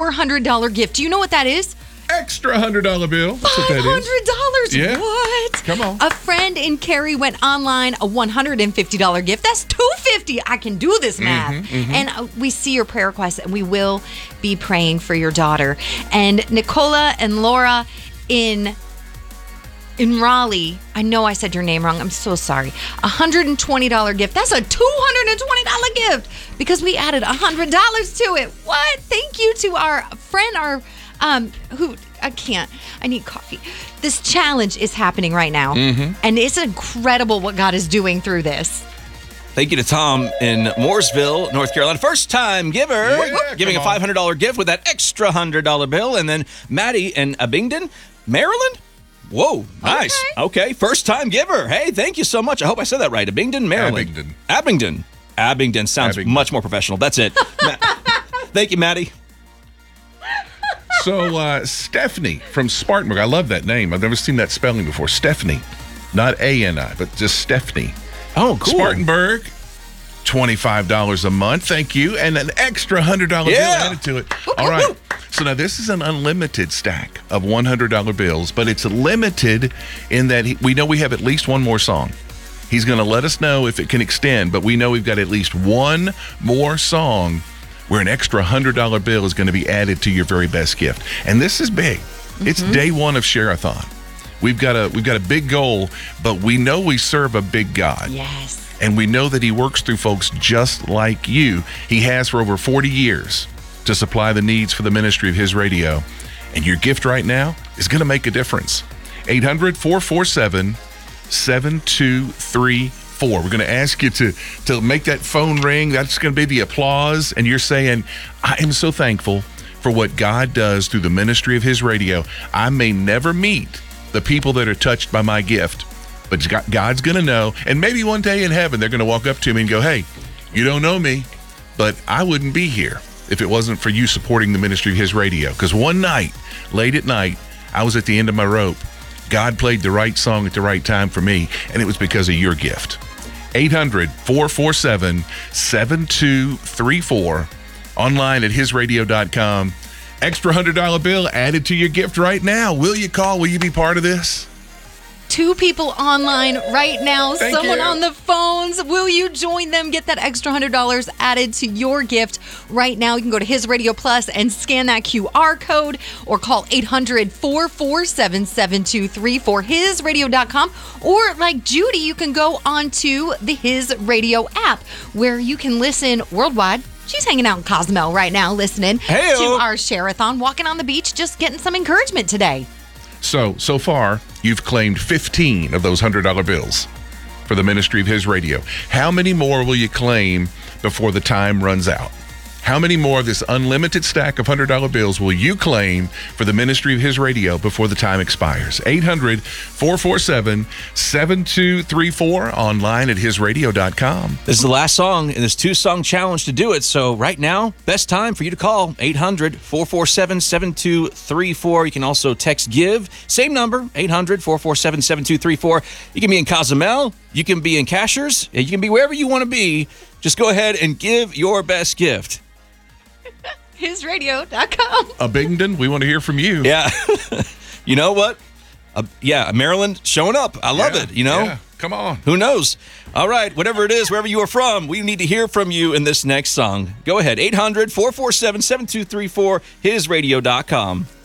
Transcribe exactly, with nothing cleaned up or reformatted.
four hundred dollars gift. Do you know what that is? Extra one hundred dollar bill. That's what that is. five hundred dollars. Yeah. What? Come on. A friend in Cary went online, a one hundred fifty dollars gift. That's two hundred fifty dollars. I can do this math. Mm-hmm, mm-hmm. And uh, we see your prayer requests, and we will be praying for your daughter. And Nicola and Laura in in Raleigh, I know I said your name wrong. I'm so sorry. A one hundred twenty dollars gift. That's a two hundred twenty dollars gift because we added one hundred dollars to it. What? Thank you to our friend, our Um, who I can't. I need coffee. This challenge is happening right now, mm-hmm. and it's incredible what God is doing through this. Thank you to Tom in Mooresville, North Carolina. First time giver, Yeah, giving a five hundred dollars gift with that extra one hundred dollars bill. And then Maddie in Abingdon, Maryland. Whoa, nice. Okay. okay, first time giver. Hey, thank you so much. I hope I said that right. Abingdon, Maryland. Abingdon. Abingdon. Abingdon sounds Abingdon. much more professional. That's it. Ma- Thank you, Maddie. So, uh, Stephanie from Spartanburg. I love that name. I've never seen that spelling before. Stephanie. Not A N I, but just Stephanie. Oh, cool. Spartanburg, twenty-five dollars a month. Thank you. And an extra one hundred dollars Yeah. bill added to it. All right. So now this is an unlimited stack of one hundred dollars bills, but it's limited in that he, we know we have at least one more song. He's going to let us know if it can extend, but we know we've got at least one more song where an extra one hundred dollars bill is going to be added to your very best gift. And this is big. Mm-hmm. It's day one of Share-a-thon. We've got a we've got a big goal, but we know we serve a big God. Yes. And we know that he works through folks just like you. He has for over forty years to supply the needs for the ministry of his radio. And your gift right now is going to make a difference. eight hundred, four four seven, seven two three four. We're going to ask you to, to make that phone ring. That's going to be the applause. And you're saying, I am so thankful for what God does through the ministry of his radio. I may never meet the people that are touched by my gift, but God's going to know. And maybe one day in heaven, they're going to walk up to me and go, hey, you don't know me, but I wouldn't be here if it wasn't for you supporting the ministry of his radio. Because one night, late at night, I was at the end of my rope. God played the right song at the right time for me, and it was because of your gift. eight hundred, four four seven, seven two three four. Online at his radio dot com. Extra one hundred dollars bill added to your gift right now. Will you call? Will you be part of this? Two people online right now. Thank Someone you. on the phones. Will you join them? Get that extra one hundred dollars added to your gift right now. You can go to His Radio Plus and scan that Q R code or call eight hundred, four four seven, seven two three four, his radio dot com. Or like Judy, you can go onto the His Radio app where you can listen worldwide. She's hanging out in Cozumel right now listening Hey-o. to our Share-a-thon, walking on the beach, just getting some encouragement today. So, so far, you've claimed fifteen of those one hundred dollars bills for the ministry of his radio. How many more will you claim before the time runs out? How many more of this unlimited stack of one hundred dollars bills will you claim for the ministry of his radio before the time expires? eight hundred, four four seven, seven two three four, online at his radio dot com. This is the last song in this two-song challenge to do it. So right now, best time for you to call eight hundred, four four seven, seven two three four. You can also text GIVE. Same number, eight hundred, four four seven, seven two three four. You can be in Cozumel. You can be in Cashers. You can be wherever you want to be. Just go ahead and give your best gift. his radio dot com. Abingdon, we want to hear from you. Yeah. You know what? Uh, yeah, Maryland showing up. I love Yeah, it, you know? yeah. Come on. Who knows? All right, whatever it is, wherever you are from, we need to hear from you in this next song. Go ahead, eight hundred, four four seven, seven two three four, his radio dot com.